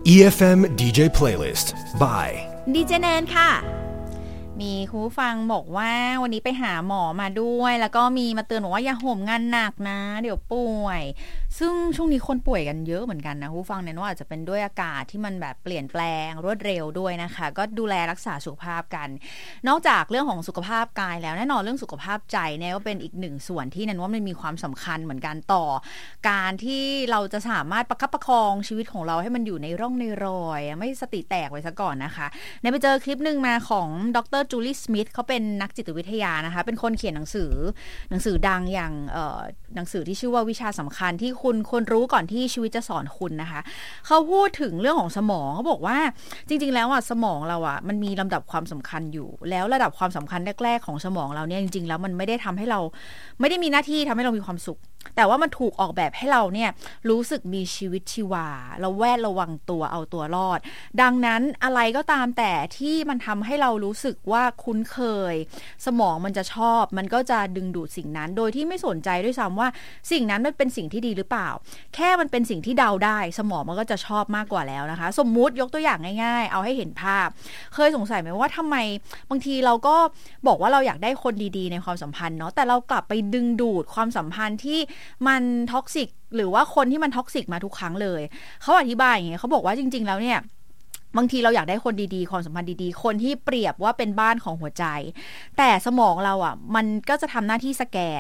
EFM DJ Playlist by ดีเจแนนค่ะมีคุณผู้ฟังบอกว่าวันนี้ไปหาหมอมาด้วยแล้วก็มีมาเตือนบอกว่าอย่าห่มงานหนักนะเดี๋ยวป่วยซึ่งช่วงนี้คนป่วยกันเยอะเหมือนกันนะคุณผู้ฟังเนี่ยว่าอาจจะเป็นด้วยอากาศที่มันแบบเปลี่ยนแปลงรวดเร็วด้วยนะคะก็ดูแลรักษาสุขภาพกันนอกจากเรื่องของสุขภาพกายแล้วแน่นอนเรื่องสุขภาพใจเนี่ยก็เป็นอีกหนึ่งส่วนที่นันว่ามันมีความสำคัญเหมือนกันต่อการที่เราจะสามารถประคับประคองชีวิตของเราให้มันอยู่ในร่องในรอยไม่สติแตกไว้ซะก่อนนะคะในไปเจอคลิปนึงมาของดร.จูลี่สมิธเขาเป็นนักจิตวิทยานะคะเป็นคนเขียนหนังสือดังอย่างหนังสือที่ชื่อว่าวิชาสำคัญที่คุณควรรู้ก่อนที่ชีวิตจะสอนคุณนะคะเขาพูดถึงเรื่องของสมองเขาบอกว่าจริงๆแล้วสมองเรามันมีลำดับความสำคัญอยู่แล้วระดับความสำคัญแรกๆของสมองเราเนี่ยจริงๆแล้วมันไม่ได้ทำให้เราไม่ได้มีหน้าที่ทำให้เรามีความสุขแต่ว่ามันถูกออกแบบให้เราเนี่ยรู้สึกมีชีวิตชีวาเราแวดระวังตัวเอาตัวรอดดังนั้นอะไรก็ตามแต่ที่มันทำให้เรารู้สึกว่าคุ้นเคยสมองมันจะชอบมันก็จะดึงดูดสิ่งนั้นโดยที่ไม่สนใจด้วยซ้ำว่าสิ่งนั้นมันเป็นสิ่งที่ดีหรือเปล่าแค่มันเป็นสิ่งที่เดาได้สมองมันก็จะชอบมากกว่าแล้วนะคะสมมุติยกตัวอย่างง่ายๆเอาให้เห็นภาพเคยสงสัยไหมว่าทำไมบางทีเราก็บอกว่าเราอยากได้คนดีๆในความสัมพันธ์เนาะแต่เรากลับไปดึงดูดความสัมพันธ์ที่มันท็อกซิกหรือว่าคนที่มันท็อกซิกมาทุกครั้งเลยเขาอธิบายอย่างเงี้ยเขาบอกว่าจริงๆแล้วเนี่ยบางทีเราอยากได้คนดีๆความสัมพันธ์ดีๆคนที่เปรียบว่าเป็นบ้านของหัวใจแต่สมองเรามันก็จะทำหน้าที่สแกน